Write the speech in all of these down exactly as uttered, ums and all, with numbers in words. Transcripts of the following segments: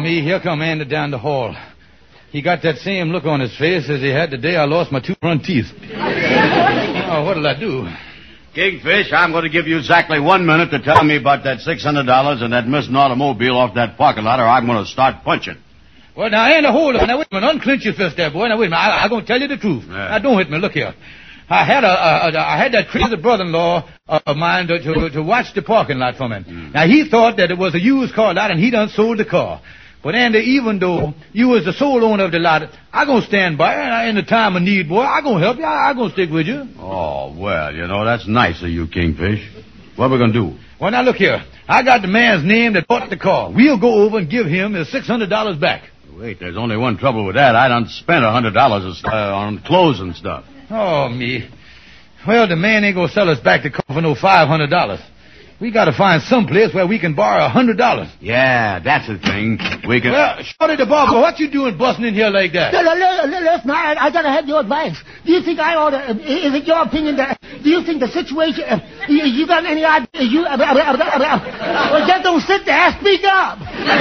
me, here come Andy down the hall. He got that same look on his face as he had the day I lost my two front teeth. Oh, what'll I do? Kingfish, I'm going to give you exactly one minute to tell me about that six hundred dollars and that missing automobile off that parking lot, or I'm going to start punching. Well, now, Andy, hold on. Now, wait a minute. Unclench your fist there, boy. Now, wait a minute. I, I'm going to tell you the truth. Yeah. Now, don't hit me. Look here. I had a, a, a I had that crazy brother-in-law of mine to, to, to watch the parking lot for me. Mm. Now, he thought that it was a used car lot, and he done sold the car. But, Andy, even though you was the sole owner of the lot, I going to stand by, and in the time of need, boy, I going to help you. I, I going to stick with you. Oh, well, you know, that's nice of you, Kingfish. What are we going to do? Well, now, look here. I got the man's name that bought the car. We'll go over and give him his six hundred dollars back. Wait, there's only one trouble with that. I done spent one hundred dollars uh, on clothes and stuff. Oh, me. Well, the man ain't going to sell us back the car for no five hundred dollars. We got to find some place where we can borrow one hundred dollars. Yeah, that's the thing. We can... Well, Shorty the barber, what you doing busting in here like that? Listen, I, I gotta have your advice. Do you think I ought to... Is it your opinion that... Do you think the situation... Uh, you, you got any idea... You... Uh, uh, uh, uh, uh, well, just don't sit there. Speak up.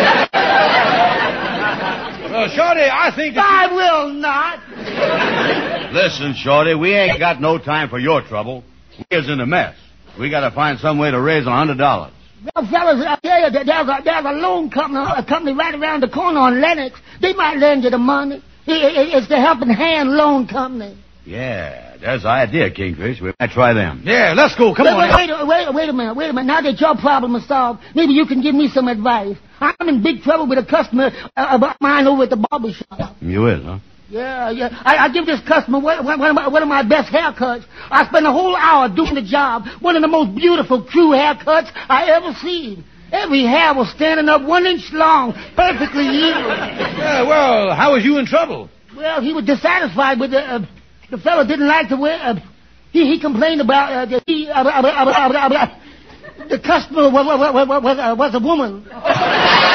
Well, Shorty, I think... That I you... will not. Listen, Shorty, we ain't got no time for your trouble. We's in a mess. We got to find some way to raise a hundred dollars. Well, fellas, I tell you, there's a, there's a loan company, a company right around the corner on Lenox. They might lend you the money. It's the Helping Hand Loan Company. Yeah, there's the idea, Kingfish. We might try them. Yeah, let's go. Come wait, on. Wait, wait, wait, wait a minute. Wait a minute. Now that your problem is solved, maybe you can give me some advice. I'm in big trouble with a customer uh, of mine over at the barber shop. You is, huh? Yeah, yeah. I, I give this customer one, one, one, of my, one of my best haircuts. I spend a whole hour doing the job. One of the most beautiful true haircuts I ever seen. Every hair was standing up one inch long, perfectly even. Yeah, well, how was you in trouble? Well, he was dissatisfied with the... Uh, the fellow didn't like the way... Uh, he, he complained about... Uh, the, he, uh, uh, uh, uh, uh, uh, the customer was, was, was, was, uh, was a woman.